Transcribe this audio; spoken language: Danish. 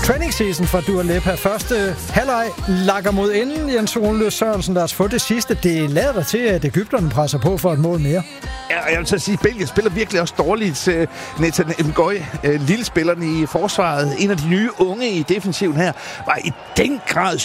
Training season for Dua Lipa. Første halvleg lakker mod enden. Jens Ole Sørensen, lad os få det sidste. Det lader der til, at Egypterne presser på for et mål mere. Ja, jeg vil så sige, at Belgien spiller virkelig også dårligt. Nathan Ngoy, lille spilleren i forsvaret, en af de nye unge i defensiven her, var i den grad